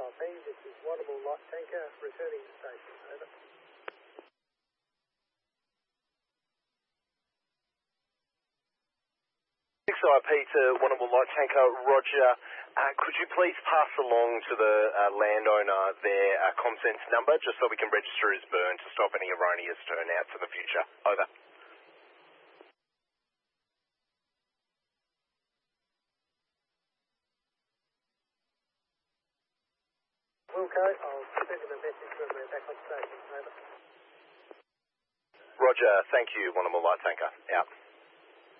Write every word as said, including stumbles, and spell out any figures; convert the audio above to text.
R P, this is Warrnambool Light Tanker, returning to station, over. six I P to Warrnambool Light Tanker, roger. Uh, could you please pass along to the uh, landowner their uh, ComSense number, just so we can register his burn to stop any erroneous turnout for the future? Over. Wilco, I'll send him a message when we're back on station, over. Roger, thank you, Warrnambool Light Tanker, out.